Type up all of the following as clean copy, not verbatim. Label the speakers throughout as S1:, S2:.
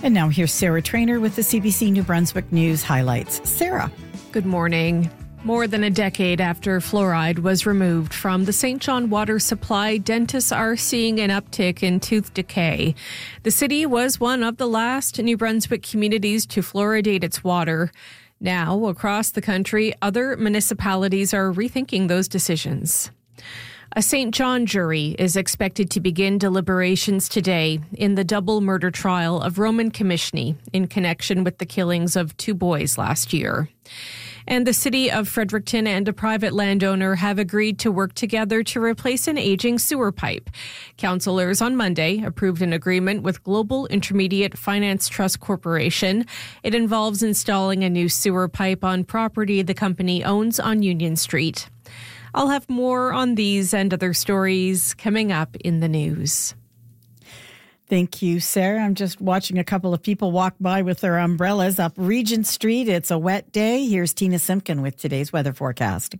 S1: And now here's Sarah Trainer with the CBC New Brunswick News highlights. Sarah.
S2: Good morning. More than a decade after fluoride was removed from the St. John water supply, dentists are seeing an uptick in tooth decay. The city was one of the last New Brunswick communities to fluoridate its water. Now, across the country, other municipalities are rethinking those decisions. A St. John jury is expected to begin deliberations today in the double murder trial of Roman Komishny in connection with the killings of 2 boys last year. And the city of Fredericton and a private landowner have agreed to work together to replace an aging sewer pipe. Councillors on Monday approved an agreement with Global Intermediate Finance Trust Corporation. It involves installing a new sewer pipe on property the company owns on Union Street. I'll have more on these and other stories coming up in the news.
S1: Thank you, Sarah. I'm just watching a couple of people walk by with their umbrellas up Regent Street. It's a wet day. Here's Tina Simpkin with today's weather forecast.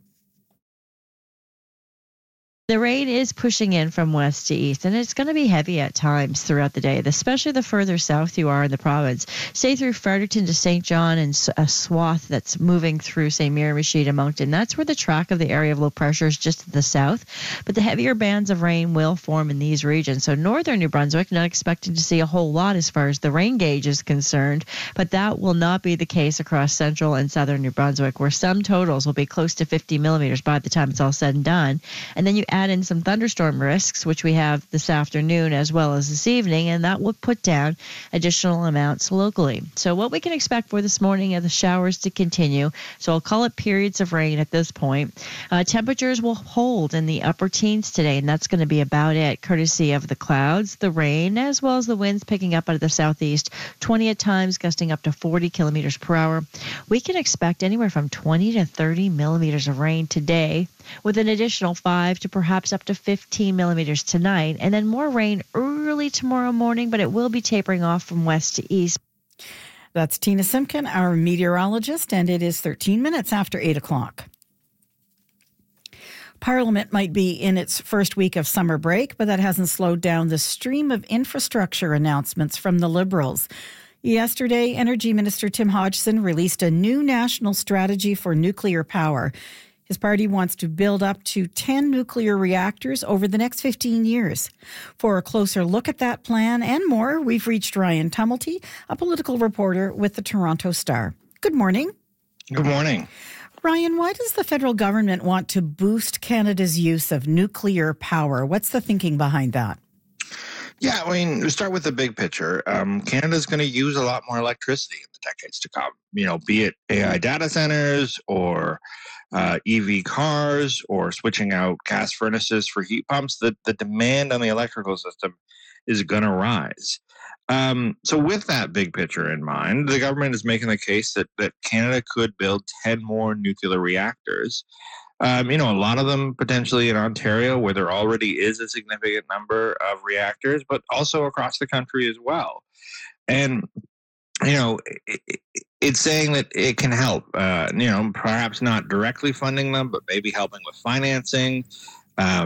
S3: The rain is pushing in from west to east, and it's going to be heavy at times throughout the day, especially the further south you are in the province. Stay through Fredericton to St. John and a swath that's moving through St. Miramichi to Moncton. That's where the track of the area of low pressure is just to the south, but the heavier bands of rain will form in these regions. So northern New Brunswick, not expecting to see a whole lot as far as the rain gauge is concerned, but that will not be the case across central and southern New Brunswick, where some totals will be close to 50 millimeters by the time it's all said and done. And then you add in some thunderstorm risks, which we have this afternoon as well as this evening, and that will put down additional amounts locally. So what we can expect for this morning are the showers to continue. So I'll call it periods of rain at this point. Temperatures will hold in the upper teens today, and that's going to be about it, courtesy of the clouds, the rain, as well as the winds picking up out of the southeast, 20 at times, gusting up to 40 kilometers per hour. We can expect anywhere from 20 to 30 millimeters of rain today, with an additional 5 to perhaps up to 15 millimeters tonight, and then more rain early tomorrow morning, but it will be tapering off from west to east.
S1: That's Tina Simpkin, our meteorologist, and it is 13 minutes after 8 o'clock. Parliament might be in its first week of summer break, but that hasn't slowed down the stream of infrastructure announcements from the Liberals. Yesterday, Energy Minister Tim Hodgson released a new national strategy for nuclear power. His party wants to build up to 10 nuclear reactors over the next 15 years. For a closer look at that plan and more, we've reached Ryan Tumulty, a political reporter with the Toronto Star. Good morning.
S4: Good morning.
S1: Ryan, why does the federal government want to boost Canada's use of nuclear power? What's the thinking behind that?
S4: Yeah, I mean, we start with the big picture. Canada's going to use a lot more electricity in the decades to come, be it AI data centers or EV cars or switching out gas furnaces for heat pumps. The demand on the electrical system is going to rise. So with that big picture in mind, the government is making the case that Canada could build 10 more nuclear reactors. A lot of them potentially in Ontario, where there already is a significant number of reactors, but also across the country as well. And, it's saying that it can help, perhaps not directly funding them, but maybe helping with financing,